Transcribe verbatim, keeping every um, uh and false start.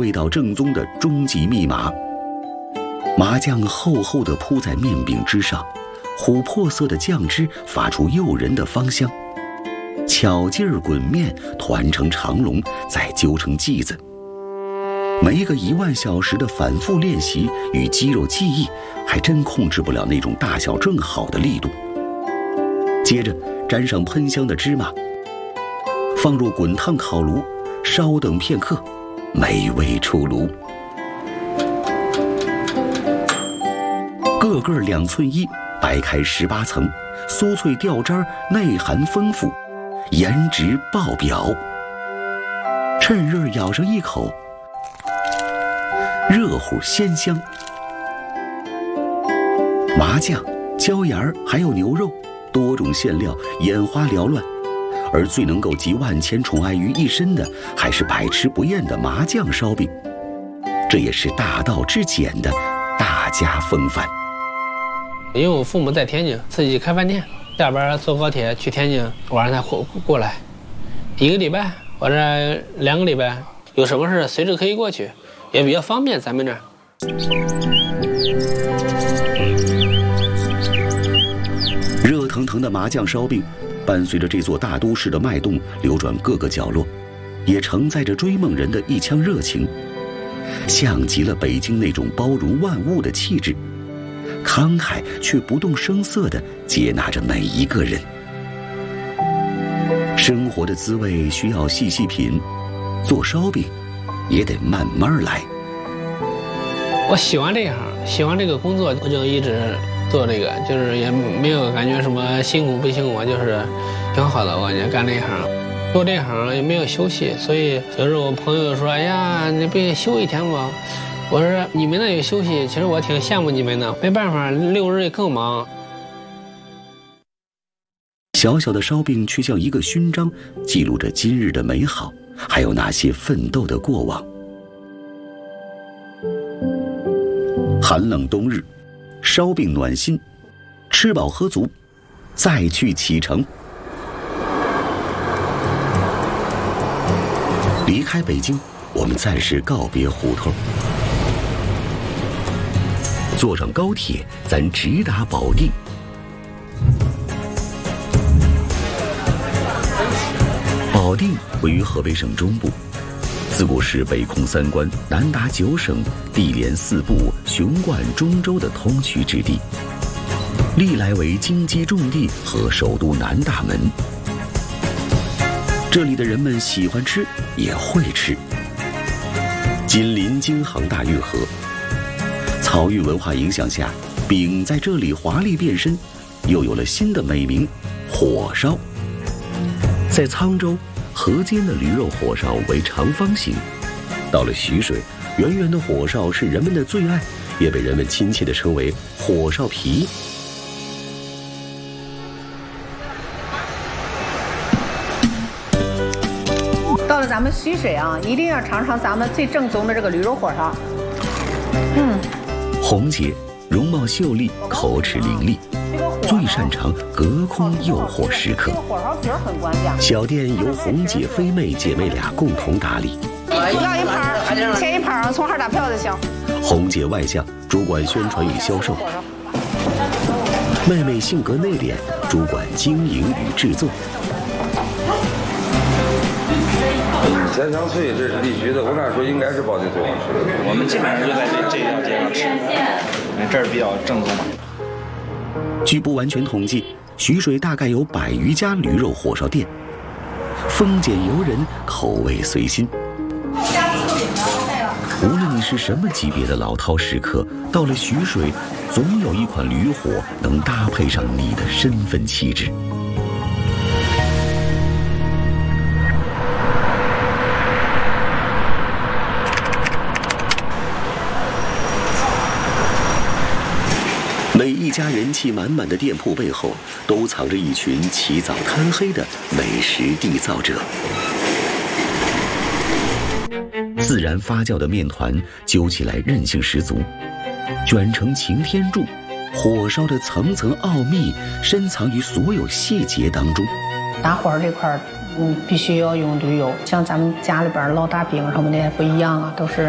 味道正宗的终极密码。麻酱厚厚地铺在面饼之上，琥珀色的酱汁发出诱人的芳香。巧劲儿滚面，团成长龙，再揪成剂子。没一个一万小时的反复练习与肌肉记忆，还真控制不了那种大小正好的力度。接着沾上喷香的芝麻，放入滚烫烤炉，稍等片刻，美味出炉。个个两寸一，掰开十八层，酥脆掉渣，内涵丰富，颜值爆表。趁热咬上一口，热乎鲜香。麻酱、椒盐还有牛肉，多种馅料，眼花缭乱。而最能够集万千宠爱于一身的，还是百吃不厌的麻酱烧饼。这也是大道至简的大家风范。 因为我父母在天津，自己开饭店，下班坐高铁去天津，晚上才回过来，一个礼拜或者两个礼拜，有什么事随时可以过去，也比较方便。咱们这儿热腾腾的麻酱烧饼，伴随着这座大都市的脉动流转各个角落，也承载着追梦人的一腔热情，像极了北京那种包容万物的气质。慷慨却不动声色地接纳着每一个人。生活的滋味需要细细品，做烧饼也得慢慢来。 我喜欢这一行，喜欢这个工作，我就一直做这个，就是也没有感觉什么辛苦不辛苦，就是挺好的。我感觉干这一行，做这一行也没有休息，所以有时候我朋友说：“哎呀，你不也休一天吗？”我说你们那有休息，其实我挺羡慕你们的，没办法，六日也更忙。 小小的烧饼却像一个勋章，记录着今日的美好，还有那些奋斗的过往。寒冷冬日，烧饼暖心，吃饱喝足，再去启程。离开北京，我们暂时告别胡同。坐上高铁，咱直达保定。保定位于河北省中部，自古是北控三关、南达九省、地连四部、雄冠中州的通衢之地，历来为京畿重地和首都南大门。这里的人们喜欢吃，也会吃。紧邻京杭大运河。漕运文化影响下，饼在这里华丽变身，又有了新的美名——火烧。在沧州，河间的驴肉火烧为长方形；到了徐水，圆圆的火烧是人们的最爱，也被人们亲切地称为火烧皮。 到了咱们徐水啊，一定要尝尝咱们最正宗的这个驴肉火烧。嗯。 红姐容貌秀丽，口齿伶俐，最擅长隔空诱惑食客。小店由红姐、飞妹姐妹俩共同打理。 要一盘，前一盘从号打票就行。 红姐外向，主管宣传与销售；妹妹性格内敛，主管经营与制作。 咸香脆这是必须的，我敢说应该是保定最好吃的。 我们基本上就在这这条街上吃，因为这儿比较正宗嘛。 据不完全统计，徐水大概有百余家驴肉火烧店，丰俭由人，口味随心。无论你是什么级别的老饕食客，到了徐水，总有一款驴火能搭配上你的身份气质。每一家人气满满的店铺背后，都藏着一群起早贪黑的美食缔造者。自然发酵的面团揪起来韧性十足，卷成擎天柱，火烧的层层奥秘深藏于所有细节当中。 打火这块，嗯，必须要用驴油，像咱们家里边烙大饼什么的不一样啊，都是